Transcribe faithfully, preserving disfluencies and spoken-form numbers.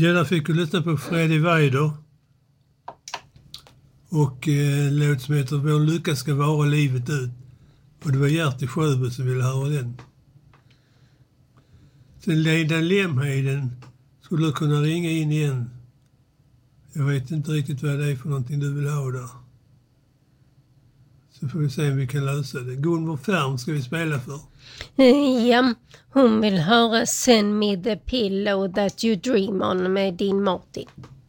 Ja, där fick du lyssna på Freddy Weider. Och eh, låt som heter Vår lycka ska vara livet ut. Och det var Gert i Sjöbo som ville höra den. Sen Leda Lemheden skulle du kunna ringa in igen. Jag vet inte riktigt vad det är för någonting du vill ha där. Så får vi se om vi kan lösa det. Gunvor Färm ska vi spela för. Ja, hon vill höra Send Me The Pillow That You Dream On med din Martin.